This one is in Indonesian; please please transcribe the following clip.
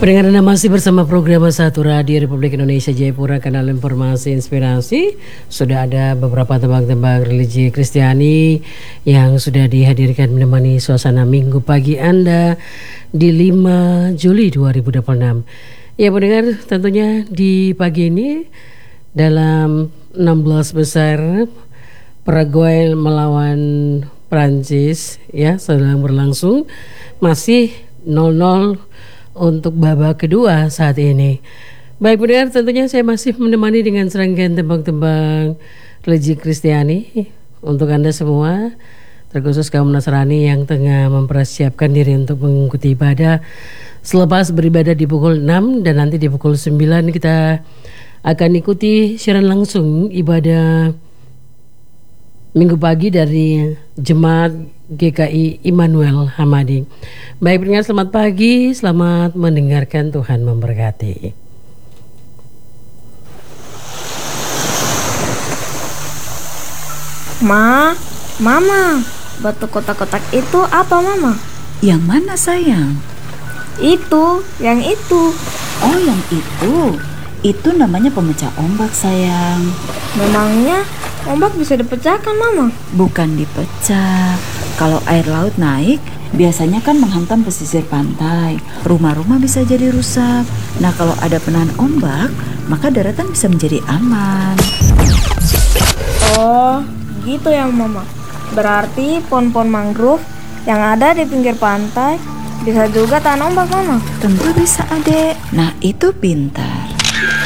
Pendengar, Anda masih bersama program Satu Radio Republik Indonesia Jayapura, kanal informasi inspirasi. Sudah ada beberapa tembang-tembang religi Kristiani yang sudah dihadirkan menemani suasana minggu pagi Anda di 5 Juli 2026. Ya pendengar, tentunya di pagi ini dalam 16 besar Paraguay melawan Prancis ya sedang berlangsung, masih 0-0 untuk babak kedua saat ini. Baik pendengar, tentunya saya masih menemani dengan serangkaian tembang-tembang religi Kristiani untuk Anda semua, terkhusus kaum Nasrani yang tengah mempersiapkan diri untuk mengikuti ibadah. Selepas beribadah di pukul 6 dan nanti di pukul 9 kita akan ikuti siaran langsung ibadah minggu pagi dari Jemaat GKI Immanuel Hamadi. Baik pendengar, selamat pagi, selamat mendengarkan, Tuhan memberkati. Mama, batu kotak-kotak itu apa, Mama? Yang mana sayang? Itu, yang itu. Oh, yang itu. Itu namanya pemecah ombak sayang. Memangnya ombak bisa dipecahkan, Mama? Bukan dipecah. Kalau air laut naik, biasanya kan menghantam pesisir pantai. Rumah-rumah bisa jadi rusak. Nah, kalau ada penahan ombak, maka daratan bisa menjadi aman. Oh, gitu ya, Mama. Berarti pohon-pohon mangrove yang ada di pinggir pantai bisa juga tahan ombak, Mama? Tentu bisa, Adek. Nah, itu pintar.